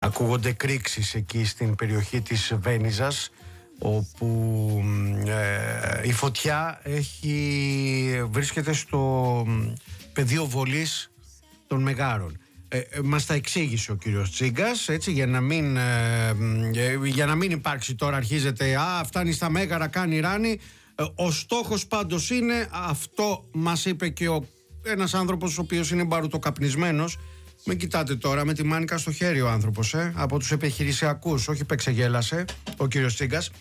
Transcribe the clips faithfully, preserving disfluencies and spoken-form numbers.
Ακούγονται εκρήξεις εκεί στην περιοχή της Βένιζας, όπου ε, η φωτιά έχει, βρίσκεται στο πεδίο βολής των Μεγάρων. Ε, ε, μας τα εξήγησε ο κύριος Τσίγκας, έτσι, για να μην, ε, ε, για να μην υπάρξει τώρα, αρχίζεται, α, φτάνει στα Μέγαρα, κάνει ράνι. Ε, ο στόχος πάντως είναι, αυτό μας είπε και ο, ένας άνθρωπος ο οποίος είναι μπαρουτοκαπνισμένος. Μην κοιτάτε τώρα, με τη μάνικα στο χέρι ο άνθρωπος, ε, από τους επιχειρησιακούς, όχι πεξεγέλασε ο κύριος Τσίγκας.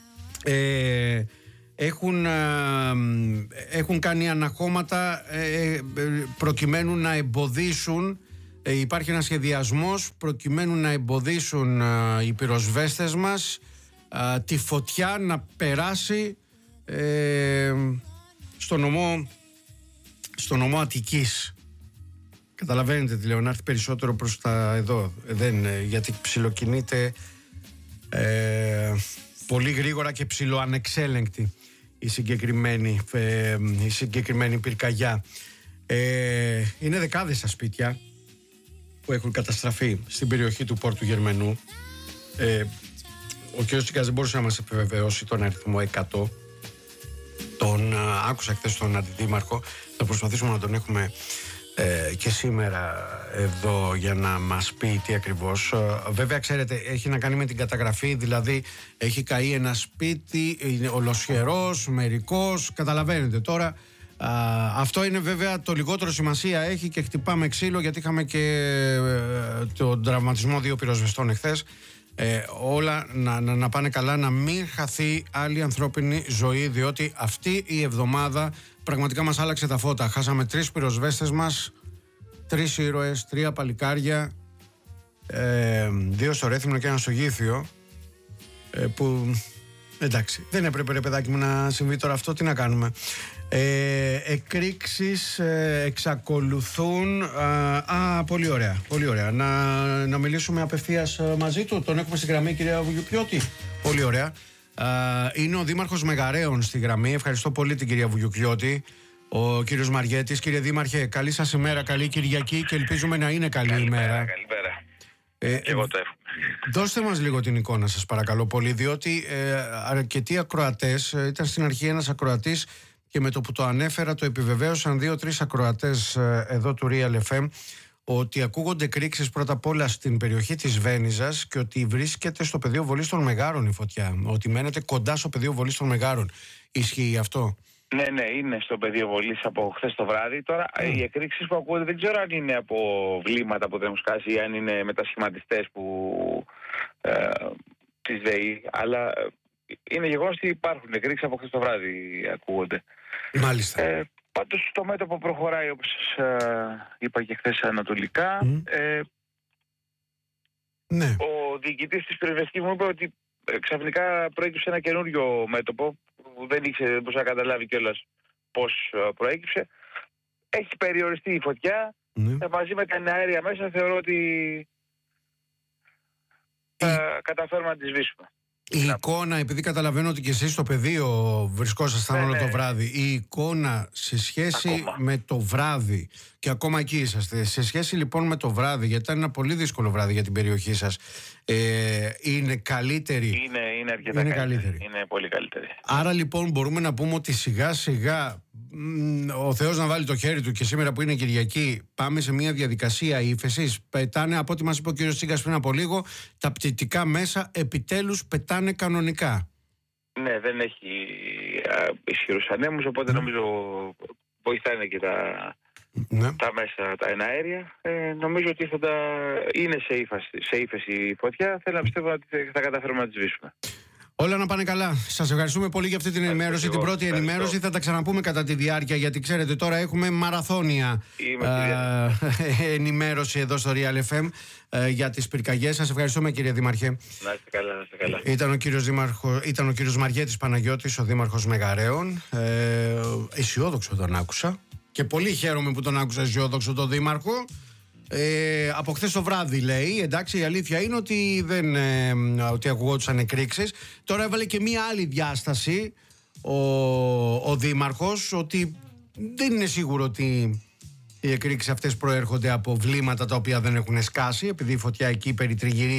Ε, έχουν, ε, έχουν κάνει αναχώματα ε, προκειμένου να εμποδίσουν, ε, υπάρχει ένας σχεδιασμός προκειμένου να εμποδίσουν ε, οι πυροσβέστες μας ε, τη φωτιά να περάσει ε, στο νομό, στο νομό Αττικής. Καταλαβαίνετε τι λέω, να έρθει περισσότερο προς τα εδώ, δεν, γιατί ψιλοκινείται ε, πολύ γρήγορα και ψιλοανεξέλεγκτη η συγκεκριμένη, ε, η συγκεκριμένη πυρκαγιά. Ε, είναι δεκάδες τα σπίτια που έχουν καταστραφεί στην περιοχή του Πόρτου Γερμανού. Ε, ο κ. Τσίγκας δεν μπορούσε να μας επιβεβαιώσει τον αριθμό εκατό. Τον α, άκουσα χθες τον αντιδήμαρχο, θα προσπαθήσουμε να τον έχουμε Ε, και σήμερα εδώ για να μας πει τι ακριβώς. Ε, βέβαια ξέρετε, έχει να κάνει με την καταγραφή, δηλαδή έχει καεί ένα σπίτι, είναι ολοσχερός, μερικός, καταλαβαίνετε τώρα. Α, αυτό είναι βέβαια το λιγότερο σημασία έχει και χτυπάμε ξύλο, γιατί είχαμε και ε, τον τραυματισμό δύο πυροσβεστών εχθές. Ε, όλα να, να, να πάνε καλά, να μην χαθεί άλλη ανθρώπινη ζωή, διότι αυτή η εβδομάδα πραγματικά μας άλλαξε τα φώτα. Χάσαμε τρεις πυροσβέστες μας, τρεις ήρωες, τρία παλικάρια, ε, δύο στο Ρέθυμνο και ένα στο Γήθιο, ε, που εντάξει, δεν έπρεπε ρε παιδάκι μου να συμβεί τώρα αυτό, τι να κάνουμε. Ε, εκρήξεις ε, εξακολουθούν. Α, α, πολύ ωραία, πολύ ωραία. Να, να μιλήσουμε απευθείας μαζί του. Τον έχουμε στη γραμμή, κυρία Βουγιουκλιώτη. Πολύ ωραία. Α, είναι ο Δήμαρχος Μεγαρέων στη γραμμή. Ευχαριστώ πολύ την κυρία Βουγιουκλιώτη. Ο κύριος Μαριέτης. Κύριε Δήμαρχε, καλή σας ημέρα, καλή Κυριακή και ελπίζουμε να είναι καλή καλημέρα, ημέρα. Καλημέρα. Ε, και εγώ το εύχομαι. Δώστε μας λίγο την εικόνα σας παρακαλώ πολύ, διότι ε, αρκετοί ακροατές, ε, ήταν στην αρχή ένας ακροατής και με το που το ανέφερα το επιβεβαίωσαν δύο-τρεις ακροατές ε, εδώ του Real εφ εμ, ότι ακούγονται εκρήξεις πρώτα απ' όλα στην περιοχή της Βένιζας και ότι βρίσκεται στο πεδίο βολής των Μεγάρων η φωτιά, ότι μένετε κοντά στο πεδίο βολής των Μεγάρων. Ισχύει αυτό? Ναι, ναι, είναι στο πεδίο βολής από χθες το βράδυ. Τώρα mm. οι εκρήξεις που ακούγονται δεν ξέρω αν είναι από βλήματα που δεν έχουν σκάσει ή αν είναι μετασχηματιστές που, ε, της ΔΕΗ, αλλά είναι γεγονός ότι υπάρχουν εκρήξεις από χθες το βράδυ ακούγονται. Μάλιστα. Ε, πάντως το μέτωπο προχωράει, όπως ε, είπα και χθες, ανατολικά. Mm. Ε, ναι. Ο διοικητής της πυροσβεστικής μου είπε ότι ε, ξαφνικά προέκυψε ένα καινούριο μέτωπο που δεν ήξερε, δεν μπορούσε να καταλάβει κιόλας πώς προέκυψε. Έχει περιοριστεί η φωτιά. Mm. Ε, μαζί με τα αέρια μέσα θεωρώ ότι θα mm. καταφέρουμε να τη σβήσουμε. Η εικόνα, επειδή καταλαβαίνω ότι και εσείς στο πεδίο βρισκόσασταν ναι, όλο ναι. το βράδυ, η εικόνα σε σχέση ακόμα. με το βράδυ, και ακόμα εκεί είσαστε, σε σχέση λοιπόν με το βράδυ, γιατί ήταν ένα πολύ δύσκολο βράδυ για την περιοχή σας, ε, είναι καλύτερη? Είναι, είναι αρκετά είναι καλύτερη. καλύτερη. Είναι πολύ καλύτερη. Άρα λοιπόν μπορούμε να πούμε ότι σιγά σιγά ο Θεός να βάλει το χέρι του, και σήμερα που είναι Κυριακή πάμε σε μια διαδικασία ύφεσης. Πετάνε, από ό,τι μας είπε ο κύριος Τσίγκας πριν από λίγο, τα πτυτικά μέσα επιτέλους πετάνε κανονικά. Ναι, δεν έχει ισχυρούς ανέμους, οπότε mm. νομίζω βοηθάνε και τα, ναι. τα μέσα, τα εναέρια. Ε, νομίζω ότι θα τα... είναι σε ύφεση, σε ύφεση η φωτιά. Θέλω να πιστεύω ότι θα καταφέρουμε να τη σβήσουμε. Όλα να πάνε καλά. Σας ευχαριστούμε πολύ για αυτή την ενημέρωση. Την πρώτη ευχαριστώ. ενημέρωση θα τα ξαναπούμε κατά τη διάρκεια, γιατί ξέρετε τώρα έχουμε μαραθώνια ε, ενημέρωση εδώ στο Real εφ εμ ε, για τις πυρκαγιές. Σας ευχαριστούμε κύριε Δήμαρχε. Να είστε καλά, να είστε καλά. Ήταν ο κύριος, Δήμαρχο, ήταν ο κύριος Μαριέτης Παναγιώτης, ο Δήμαρχος Μεγαρέων. Ε, αισιόδοξο τον άκουσα και πολύ χαίρομαι που τον άκουσα αισιόδοξο τον Δήμαρχο. Ε, από χθες το βράδυ λέει, εντάξει, η αλήθεια είναι ότι δεν ε, ότι ακουγόντουσαν εκρήξεις. Τώρα έβαλε και μία άλλη διάσταση ο, ο Δήμαρχος, ότι δεν είναι σίγουρο ότι Οι εκρήξεις αυτές προέρχονται από βλήματα τα οποία δεν έχουν σκάσει, επειδή η φωτιά εκεί περιτριγυρίζει